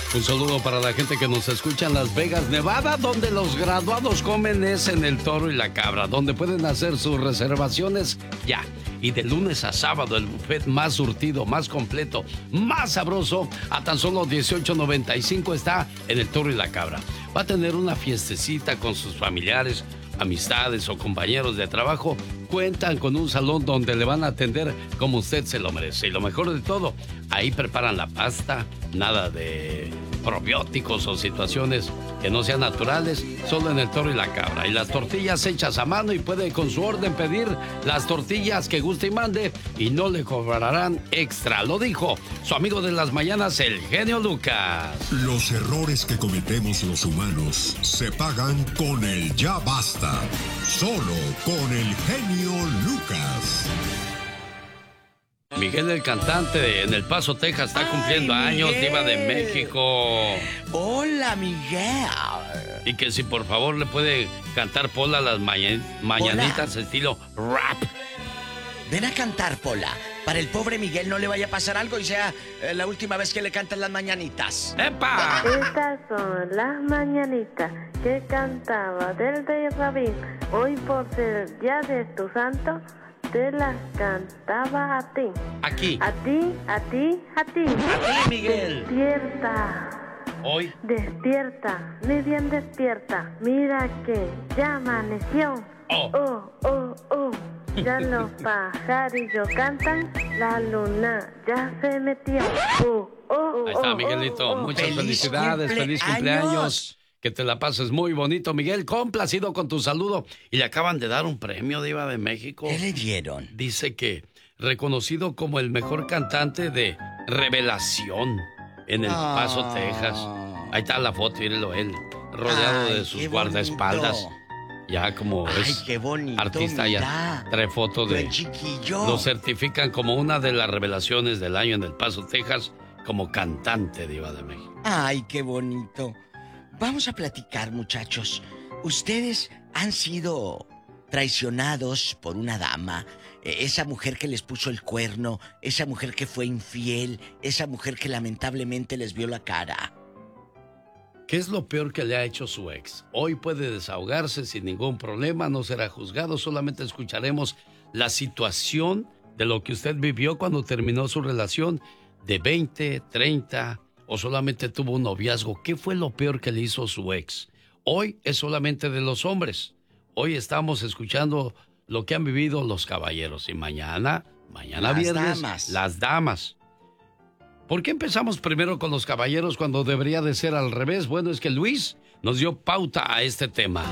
Un saludo para la gente que nos escucha en Las Vegas, Nevada, donde los graduados comen es en el Toro y la Cabra, donde pueden hacer sus reservaciones ya. Y de lunes a sábado el buffet más surtido, más completo, más sabroso, a tan solo $18.95 está en el Toro y la Cabra. Va a tener una fiestecita con sus familiares, amistades o compañeros de trabajo. Cuentan con un salón donde le van a atender como usted se lo merece. Y lo mejor de todo, ahí preparan la pasta, nada de probióticos o situaciones que no sean naturales, solo en el Toro y la Cabra. Y las tortillas hechas a mano, y puede con su orden pedir las tortillas que guste y mande y no le cobrarán extra. Lo dijo su amigo de las mañanas, el genio Lucas. Los errores que cometemos los humanos se pagan con el ya basta. Solo con el genio Lucas. Miguel, el cantante en El Paso, Texas, está cumpliendo años, diva de México. Hola, Miguel. Y que si por favor le puede cantar Pola las mañanitas estilo rap. Ven a cantar, Pola. Para el pobre Miguel no le vaya a pasar algo y sea la última vez que le cantan las mañanitas. ¡Epa! Estas son las mañanitas que cantaba del rey Rabín. Hoy por ser el día de tu santo, te las cantaba a ti. Aquí. A ti, a ti, a ti. A ti, Miguel. Despierta. Hoy. Despierta, muy bien despierta. Mira que ya amaneció. Oh. Oh, oh, oh. Ya los pajarillos cantan, la luna ya se metió. Oh, oh, Ahí está, oh, Miguelito. oh, oh. Muchas felicidades, feliz cumpleaños. Que te la pases muy bonito, Miguel. Complacido con tu saludo. Y le acaban de dar un premio, diva de México. ¿Qué le dieron? Dice que reconocido como el mejor cantante de revelación en El Paso, Texas. Ahí está la foto, mírelo él, rodeado de sus guardaespaldas. Ya como es qué bonito, artista, mira. ya trae fotos de... chiquillo. Lo certifican como una de las revelaciones del año en El Paso, Texas, como cantante, diva de México. Ay, qué bonito. Vamos a platicar, muchachos. ¿Ustedes han sido traicionados por una dama? Esa mujer que les puso el cuerno, esa mujer que fue infiel, esa mujer que lamentablemente les vio la cara. ¿Qué es lo peor que le ha hecho su ex? Hoy puede desahogarse sin ningún problema, no será juzgado, solamente escucharemos la situación de lo que usted vivió cuando terminó su relación de 20, 30 o solamente tuvo un noviazgo. ¿Qué fue lo peor que le hizo su ex? Hoy es solamente de los hombres. Hoy estamos escuchando lo que han vivido los caballeros y mañana viernes, las damas. ¿Por qué empezamos primero con los caballeros cuando debería de ser al revés? Bueno, es que Luis nos dio pauta a este tema.